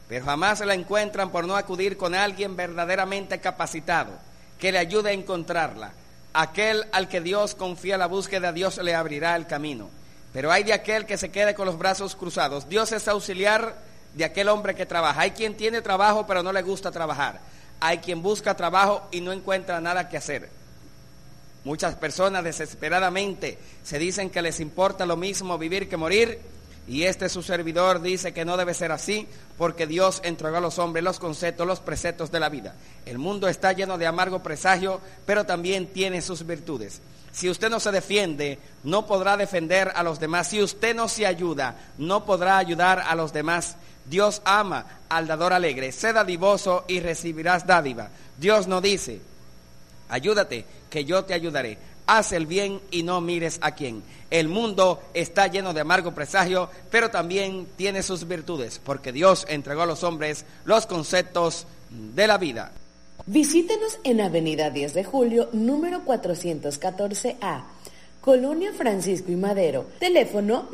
pero jamás la encuentran por no acudir con alguien verdaderamente capacitado, que le ayude a encontrarla. Aquel al que Dios confía la búsqueda, Dios le abrirá el camino. Pero hay de aquel que se quede con los brazos cruzados. Dios es auxiliar de aquel hombre que trabaja. Hay quien tiene trabajo pero no le gusta trabajar. Hay quien busca trabajo y no encuentra nada que hacer. Muchas personas desesperadamente se dicen que les importa lo mismo vivir que morir, y su servidor dice que no debe ser así, porque Dios entregó a los hombres los conceptos, los preceptos de la vida. El mundo está lleno de amargo presagio, pero también tiene sus virtudes. Si usted no se defiende, no podrá defender a los demás. Si usted no se ayuda, no podrá ayudar a los demás. Dios ama al dador alegre. Sé dadivoso y recibirás dádiva. Dios no dice: ayúdate, que yo te ayudaré. Haz el bien y no mires a quién. El mundo está lleno de amargo presagio, pero también tiene sus virtudes, porque Dios entregó a los hombres los conceptos de la vida. Visítenos en Avenida 10 de Julio, número 414A, Colonia Francisco y Madero, teléfono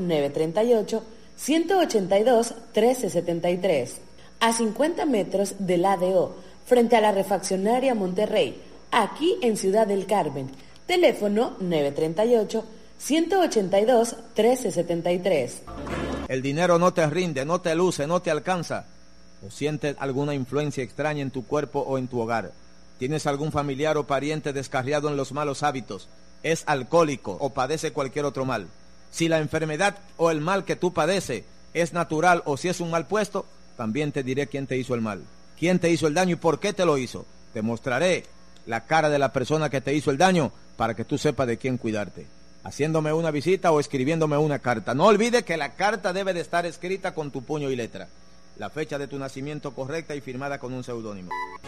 938-182-1373, a 50 metros del ADO, frente a la refaccionaria Monterrey, aquí en Ciudad del Carmen, teléfono 938-182-1373. El dinero no te rinde, no te luce, no te alcanza. ¿O sientes alguna influencia extraña en tu cuerpo o en tu hogar? ¿Tienes algún familiar o pariente descarriado en los malos hábitos? ¿Es alcohólico o padece cualquier otro mal? Si la enfermedad o el mal que tú padeces es natural o si es un mal puesto, también te diré quién te hizo el mal, quién te hizo el daño y por qué te lo hizo. Te mostraré la cara de la persona que te hizo el daño para que tú sepas de quién cuidarte, haciéndome una visita o escribiéndome una carta. No olvides que la carta debe de estar escrita con tu puño y letra, la fecha de tu nacimiento correcta y firmada con un seudónimo.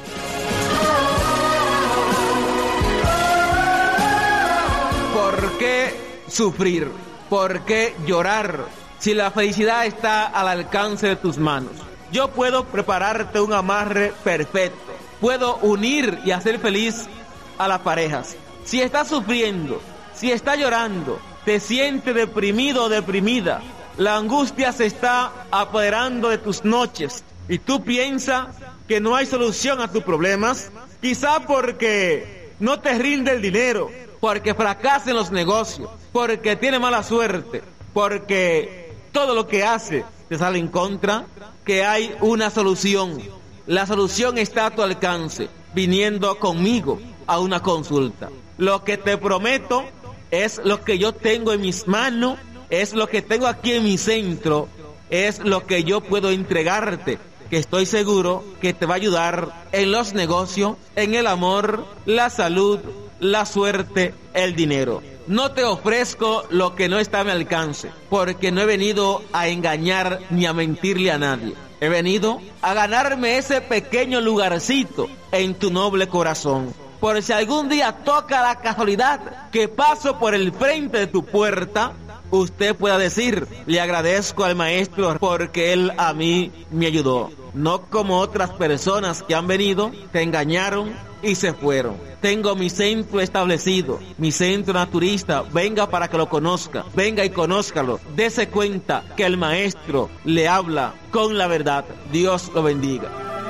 ¿Por qué sufrir? ¿Por qué llorar? Si la felicidad está al alcance de tus manos. Yo puedo prepararte un amarre perfecto. Puedo unir y hacer feliz a las parejas. Si estás sufriendo, si estás llorando, te sientes deprimido o deprimida, la angustia se está apoderando de tus noches y tú piensas que no hay solución a tus problemas, quizá porque no te rinde el dinero, porque fracasa en los negocios, porque tiene mala suerte, porque todo lo que hace te sale en contra, que hay una solución. La solución está a tu alcance, viniendo conmigo a una consulta. Lo que te prometo es lo que yo tengo en mis manos, es lo que tengo aquí en mi centro, es lo que yo puedo entregarte, que estoy seguro que te va a ayudar en los negocios, en el amor, la salud, la suerte, el dinero. No te ofrezco lo que no está a mi alcance, porque no he venido a engañar ni a mentirle a nadie. He venido a ganarme ese pequeño lugarcito en tu noble corazón. Por si algún día toca la casualidad que paso por el frente de tu puerta, usted pueda decir: le agradezco al maestro porque él a mí me ayudó. No como otras personas que han venido, te engañaron y se fueron. Tengo mi centro establecido, mi centro naturista. Venga para que lo conozca, venga y conózcalo. Dese cuenta que el maestro le habla con la verdad. Dios lo bendiga.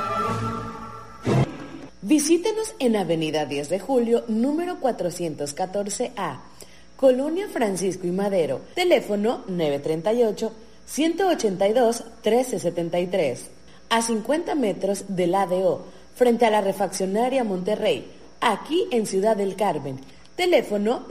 Visítenos en Avenida 10 de Julio, número 414A, Colonia Francisco y Madero, teléfono 938-182-1373, a 50 metros del ADO, frente a la refaccionaria Monterrey, aquí en Ciudad del Carmen, teléfono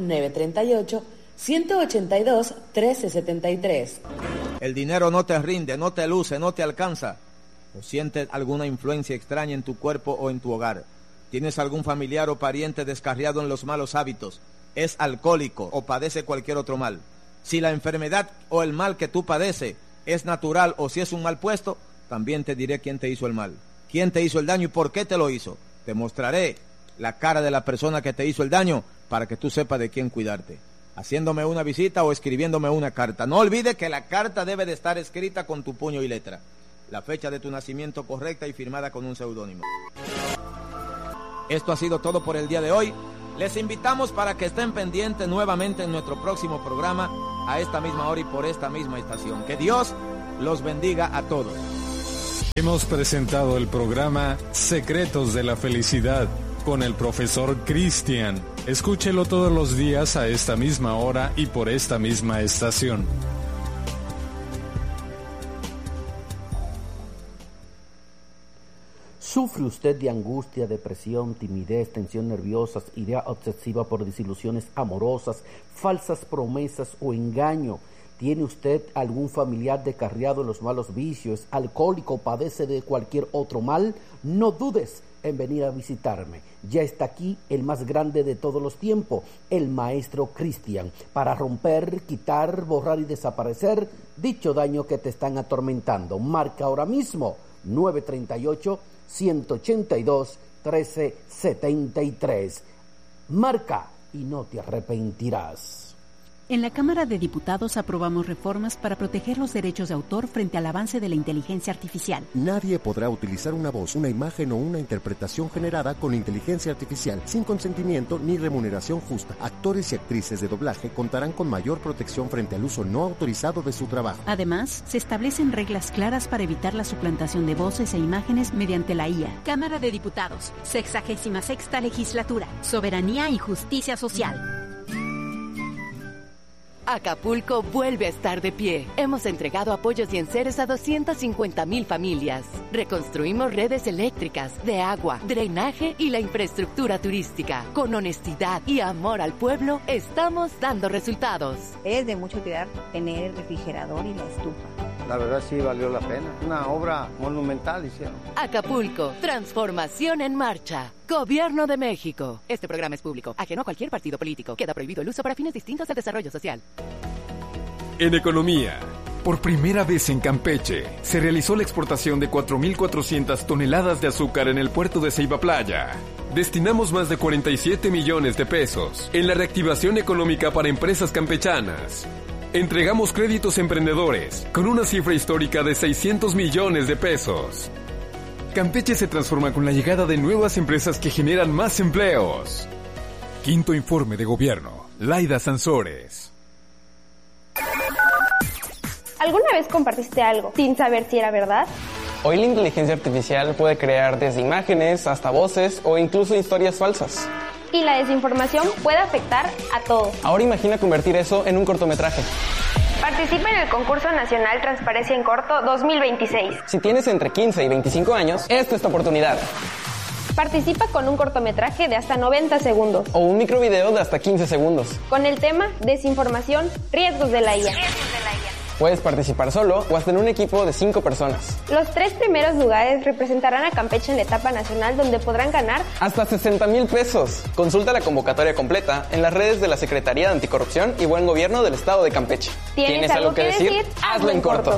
938-182-1373. El dinero no te rinde, no te luce, no te alcanza. ¿O sientes alguna influencia extraña en tu cuerpo o en tu hogar? ¿Tienes algún familiar o pariente descarriado en los malos hábitos? ¿Es alcohólico o padece cualquier otro mal? Si la enfermedad o el mal que tú padeces es natural o si es un mal puesto, también te diré quién te hizo el mal, quién te hizo el daño y por qué te lo hizo. Te mostraré la cara de la persona que te hizo el daño para que tú sepas de quién cuidarte, haciéndome una visita o escribiéndome una carta. No olvides que la carta debe de estar escrita con tu puño y letra, la fecha de tu nacimiento correcta y firmada con un seudónimo. Esto ha sido todo por el día de hoy. Les invitamos para que estén pendientes nuevamente en nuestro próximo programa a esta misma hora y por esta misma estación. Que Dios los bendiga a todos. Hemos presentado el programa Secretos de la Felicidad con el profesor Cristian. Escúchelo todos los días a esta misma hora y por esta misma estación. ¿Sufre usted de angustia, depresión, timidez, tensión nerviosa, idea obsesiva por desilusiones amorosas, falsas promesas o engaño? ¿Tiene usted algún familiar descarriado en los malos vicios, alcohólico, padece de cualquier otro mal? No dudes en venir a visitarme. Ya está aquí el más grande de todos los tiempos, el maestro Cristian, para romper, quitar, borrar y desaparecer dicho daño que te están atormentando. Marca ahora mismo 938-182-1373. Marca y no te arrepentirás. En la Cámara de Diputados aprobamos reformas para proteger los derechos de autor frente al avance de la inteligencia artificial. Nadie podrá utilizar una voz, una imagen o una interpretación generada con inteligencia artificial sin consentimiento ni remuneración justa. Actores y actrices de doblaje contarán con mayor protección frente al uso no autorizado de su trabajo. Además, se establecen reglas claras para evitar la suplantación de voces e imágenes mediante la IA. Cámara de Diputados, 66ª Legislatura, Soberanía y Justicia Social. Acapulco vuelve a estar de pie. Hemos entregado apoyos y enseres a 250,000 familias. Reconstruimos redes eléctricas, de agua, drenaje y la infraestructura turística. Con honestidad y amor al pueblo, estamos dando resultados. Es de mucha utilidad tener el refrigerador y la estufa. La verdad sí valió la pena. Una obra monumental hicieron. Acapulco, transformación en marcha. Gobierno de México. Este programa es público, ajeno a cualquier partido político. Queda prohibido el uso para fines distintos al desarrollo social. En economía, por primera vez en Campeche, se realizó la exportación de 4.400 toneladas de azúcar en el puerto de Ceiba Playa. Destinamos más de 47 millones de pesos en la reactivación económica para empresas campechanas. Entregamos créditos a emprendedores con una cifra histórica de 600 millones de pesos. Campeche se transforma con la llegada de nuevas empresas que generan más empleos. Quinto informe de gobierno. Laida Sansores. ¿Alguna vez compartiste algo sin saber si era verdad? Hoy la inteligencia artificial puede crear desde imágenes hasta voces o incluso historias falsas. Y la desinformación puede afectar a todos. Ahora imagina convertir eso en un cortometraje. Participa en el concurso nacional Transparencia en Corto 2026. Si tienes entre 15 y 25 años, esta es tu oportunidad. Participa con un cortometraje de hasta 90 segundos. O un microvideo de hasta 15 segundos. Con el tema Desinformación, riesgos de la IA. Puedes participar solo o hasta en un equipo de 5 personas. Los 3 primeros lugares representarán a Campeche en la etapa nacional, donde podrán ganar hasta 60,000 pesos. Consulta la convocatoria completa en las redes de la Secretaría de Anticorrupción y Buen Gobierno del Estado de Campeche. ¿Tienes algo que decir? Hazlo en corto.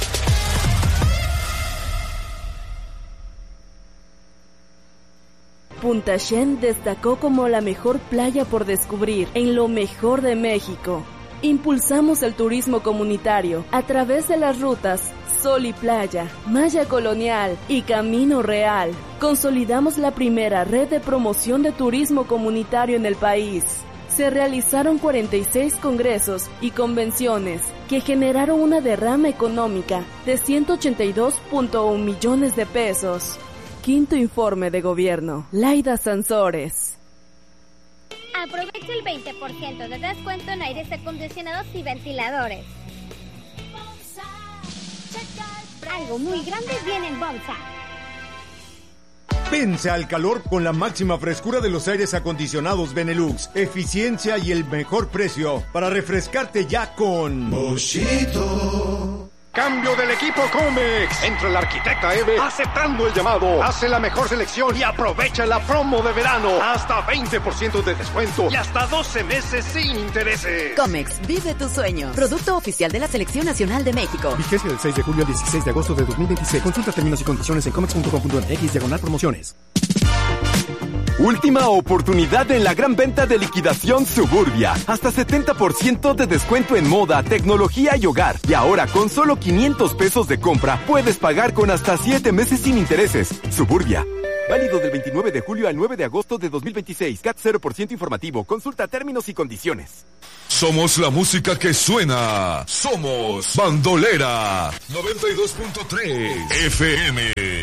Punta Shen destacó como la mejor playa por descubrir en lo mejor de México. Impulsamos el turismo comunitario a través de las rutas Sol y Playa, Maya Colonial y Camino Real. Consolidamos la primera red de promoción de turismo comunitario en el país. Se realizaron 46 congresos y convenciones que generaron una derrama económica de 182.1 millones de pesos. Quinto informe de gobierno. Laida Sansores. Aprovecha el 20% de descuento en aires acondicionados y ventiladores. Algo muy grande viene en Bonsa. Vence al calor con la máxima frescura de los aires acondicionados Benelux, eficiencia y el mejor precio para refrescarte ya con Boschito. Cambio del equipo Comex. Entra la arquitecta Eve aceptando el llamado. Hace la mejor selección y aprovecha la promo de verano. Hasta 20% de descuento y hasta 12 meses sin intereses. Comex, vive tu sueño. Producto oficial de la Selección Nacional de México. Vigencia del 6 de julio al 16 de agosto de 2026. Consulta términos y condiciones en comex.com.mx/promociones. Última oportunidad en la gran venta de liquidación Suburbia. Hasta 70% de descuento en moda, tecnología y hogar. Y ahora con solo 500 pesos de compra puedes pagar con hasta 7 meses sin intereses. Suburbia, Válido del 29 de julio al 9 de agosto de 2026. CAT 0% informativo. Consulta términos y condiciones. Somos la música que suena. Somos Bandolera 92.3 FM.